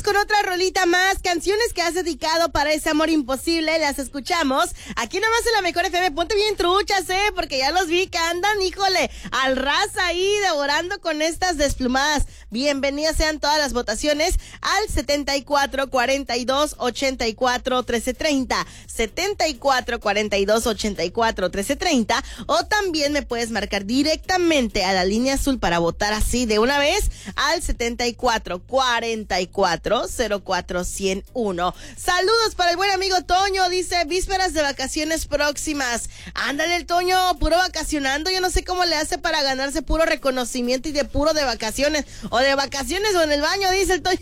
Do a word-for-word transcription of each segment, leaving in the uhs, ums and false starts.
con otra rolita más, canciones que has dedicado para ese amor imposible, las escuchamos aquí nomás en la Mejor F M. Ponte bien truchas, eh, porque ya los vi que andan, híjole, al ras ahí devorando con estas desplumadas. Bienvenidas sean todas las votaciones al setenta y cuatro cuarenta y dos ochenta y cuatro trece treinta, setenta y cuatro cuarenta y dos ochenta y cuatro trece treinta, o también me puedes marcar directamente a la línea azul para votar así de una vez al setenta y cuatro cuarenta y cuatro cero cuatro cien uno. Saludos para el buen amigo Toño, dice vísperas de vacaciones próximas. Ándale el Toño, puro vacacionando, yo no sé cómo le hace para ganarse puro reconocimiento y de puro de vacaciones, o de vacaciones o en el baño, dice el Toño.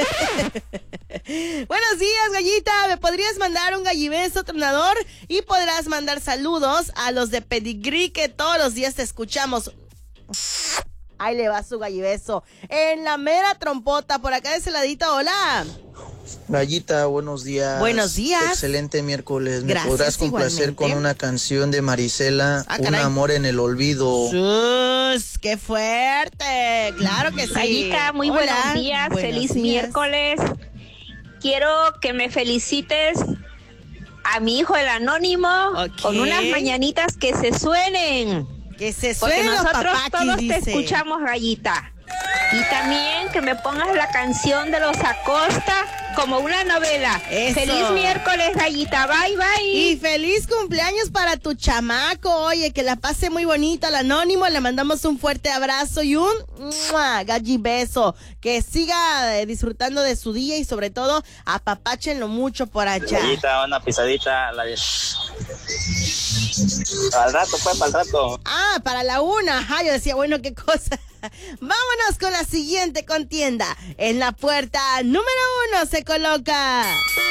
Buenos días, gallita, me podrías mandar un gallibeso tronador y podrás mandar saludos a los de Pedigrí que todos los días te escuchamos. Ahí le va su gallibeso en la mera trompota, por acá de ese ladito. Hola Gallita, buenos días. Buenos días. Excelente miércoles. ¿Me Gracias, podrás complacer igualmente con una canción de Marisela, ah, Un amor en el olvido? ¡Sus! ¡Qué fuerte! Claro que sí. Gallita, muy Hola. buenos días. Buenos Feliz días. miércoles. Quiero que me felicites a mi hijo el Anónimo Ok. con unas mañanitas que se suenen. Que se Porque suenen los nosotros papakis, todos dice. te escuchamos, Gallita. Y también que me pongas la canción de los Acosta como una novela. Eso. Feliz miércoles, Gallita. Bye, bye. Y feliz cumpleaños para tu chamaco. Oye, que la pase muy bonito al Anónimo. Le mandamos un fuerte abrazo y un ¡mua! Gallibeso. Que siga eh, disfrutando de su día y sobre todo apapáchenlo mucho por allá. Gallita, una pisadita. La de... Al rato, pues, para el rato. Ah, para la una. Ajá, yo decía, bueno, qué cosa. Vámonos con la siguiente contienda. En la puerta número uno se coloca...